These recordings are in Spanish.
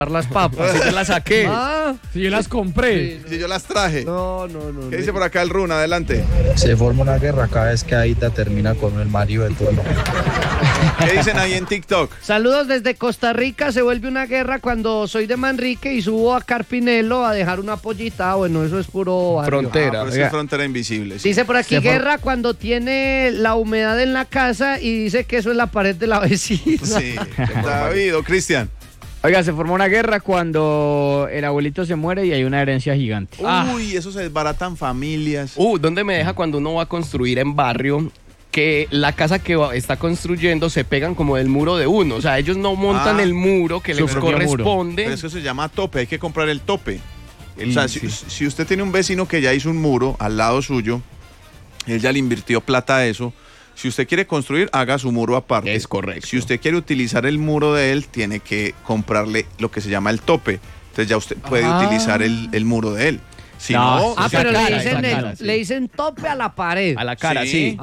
las papas. Si yo las saqué. Si yo las compré. Si yo las traje. No. ¿Qué dice por acá el Run? Adelante. Se forma una guerra cada vez que Aida termina con el marido de turno. ¿Qué dicen ahí en TikTok? Saludos desde Costa Rica. Se vuelve una guerra cuando soy de Manrique y subo a Carpinelo a dejar una pollita. Bueno, eso es puro barrio. Frontera. Pero eso es frontera invisible. Sí. Dice por aquí guerra cuando tiene la humedad en la casa y dice que eso es la pared de la vecina. Sí. David o Cristian. Oiga, se formó una guerra cuando el abuelito se muere y hay una herencia gigante. Uy, eso se desbaratan familias. ¿Dónde me deja cuando uno va a construir en barrio? Que la casa que está construyendo se pegan como del muro de uno. O sea, ellos no montan el muro que les corresponde. Pero eso se llama tope, hay que comprar el tope. O sea, si usted tiene un vecino que ya hizo un muro al lado suyo, él ya le invirtió plata a eso. Si usted quiere construir, haga su muro aparte. Es correcto. Si usted quiere utilizar el muro de él, tiene que comprarle lo que se llama el tope. Entonces ya usted puede utilizar el muro de él. Si no, pero le dicen tope a la pared. A la cara, sí.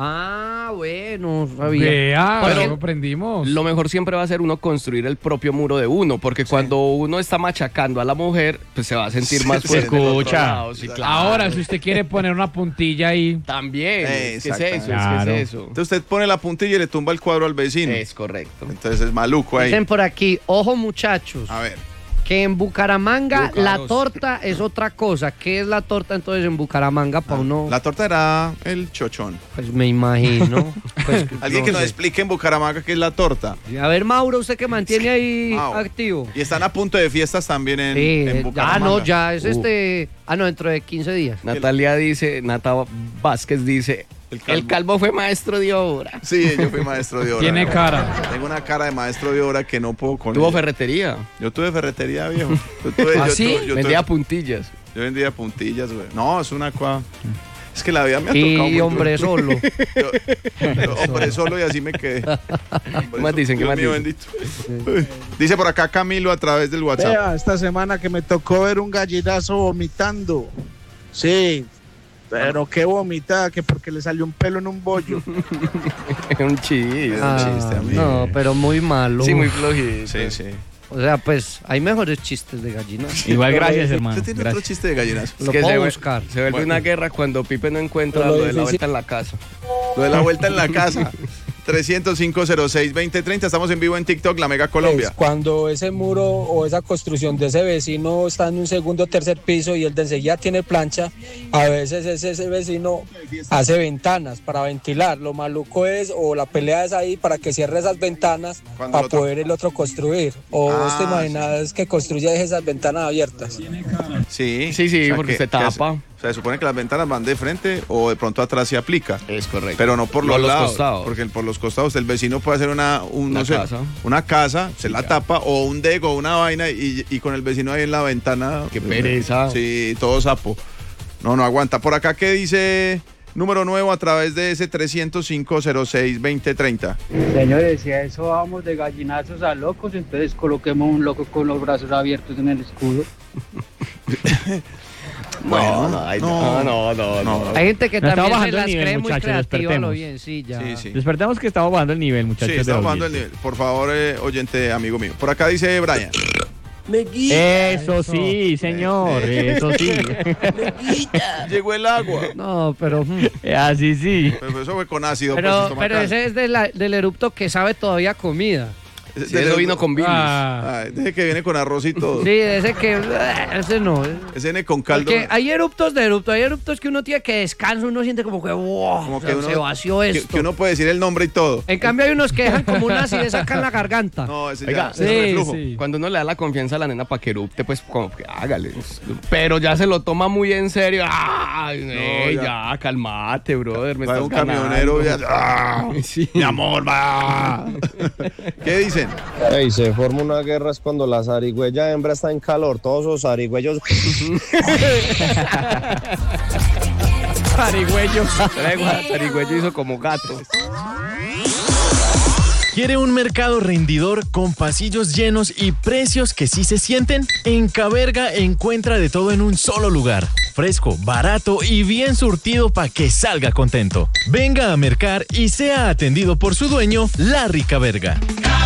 Bueno, sabía. Pero aprendimos. Lo mejor siempre va a ser uno construir el propio muro de uno, porque cuando uno está machacando a la mujer, pues se va a sentir más fuerte. Escucha. Sí, claro. Ahora, si usted quiere poner una puntilla ahí. También. ¿Qué es eso? Claro. ¿Qué es eso? Entonces usted pone la puntilla y le tumba el cuadro al vecino. Es correcto. Entonces es maluco ahí. Dicen por aquí, ojo muchachos. A ver. Que en Bucaramanga la torta es otra cosa. ¿Qué es la torta entonces en Bucaramanga para uno? La torta era el chochón. Pues me imagino. Alguien que nos explique en Bucaramanga qué es la torta. A ver, Mauro, usted que mantiene ahí activo. Y están a punto de fiestas también en Bucaramanga. Ya es dentro de 15 días. Nata Vázquez dice, el calvo fue maestro de obra. Sí, yo fui maestro de obra. Tiene cara. Tengo una cara de maestro de obra que no puedo con ¿Tuvo ferretería? Yo tuve ferretería, viejo. Vendía puntillas. Yo vendía puntillas, güey. No, es una cosa... Es que la vida me ha tocado muy hombre solo. Hombre solo y así me quedé. ¿Qué más dicen? Bendito. Dice por acá Camilo a través del WhatsApp. Vea, esta semana que me tocó ver un gallinazo vomitando. Sí, pero qué vomitada, que porque le salió un pelo en un bollo. Un chiste, amigo. No, pero muy malo. Sí, muy flojito. Sí. O sea, pues hay mejores chistes de gallinazo. Igual gracias, hermano. ¿Usted tiene otro chiste de gallinazo? Lo puedo buscar. Se vuelve una guerra cuando Pipe no encuentra lo de la vuelta en la casa. Lo de la vuelta en la casa. 305-06-2030. Estamos en vivo en TikTok, La Mega Colombia. Pues cuando ese muro o esa construcción de ese vecino está en un segundo o tercer piso y el de enseguida tiene plancha, a veces ese vecino hace ventanas para ventilar. Lo maluco es, o la pelea es ahí para que cierre esas ventanas para poder el otro construir. O vos te imaginas que construya esas ventanas abiertas. Sí, porque se tapa. O sea, se supone que las ventanas van de frente o de pronto atrás se aplica. Es correcto. Pero no por los lados. Costados. Porque por los costados el vecino puede hacer una casa, se la tapa, o un deco, una vaina, y con el vecino ahí en la ventana. Qué pereza. Sí, todo sapo. No aguanta. Por acá, ¿qué dice número nuevo a través de ese 305-06-2030? Señores, si a eso vamos de gallinazos a locos, entonces coloquemos un loco con los brazos abiertos en el escudo. No. Hay gente que también bajando se las el nivel, cree muy muchachos, creativa, lo despertemos. bien, ya. Sí. Despertemos que estamos bajando el nivel, muchachos. Sí, estamos bajando el nivel. Por favor, oyente, amigo mío. Por acá dice Brian. Eso sí, señor, eso sí. Llegó el agua. No, pero... Así sí. Pero eso fue con ácido. Pero ese es del erupto que sabe todavía comida. Eso vino con bilis. Ese que viene con arroz y todo. Sí, ese no. Ese viene con caldo. Porque hay eruptos de erupto. Hay eruptos que uno tiene que descansa, uno siente como que, wow, se vació esto. Que uno puede decir el nombre y todo. En cambio hay unos que dejan como una acidez acá en la garganta. No, ese Oiga, ya es reflujo. Sí. Cuando uno le da la confianza a la nena para que erupte, pues como que hágale. Pero ya se lo toma muy en serio. Ay, ya, calmate, brother. Me estás un camionero ya. Sí. Mi amor, va. ¿Qué dicen? Ey, se forma una guerra es cuando la zarigüeya hembra está en calor, todos los zarigüeyos. Zarigüeyo hizo como gato. ¿Quiere un mercado rendidor con pasillos llenos y precios que sí se sienten? En Caberga encuentra de todo en un solo lugar. Fresco, barato y bien surtido para que salga contento. Venga a mercar y sea atendido por su dueño, Larry Caberga.